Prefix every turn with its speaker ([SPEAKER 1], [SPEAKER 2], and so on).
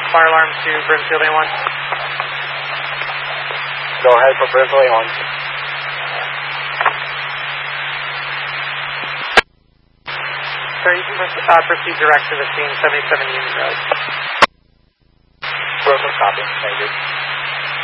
[SPEAKER 1] fire alarm to Brimfield A1.
[SPEAKER 2] Go ahead for Brimfield A1.
[SPEAKER 1] Sir, you can proceed direct to the scene, 77 Union Road.
[SPEAKER 2] Perfect copy. Thank you.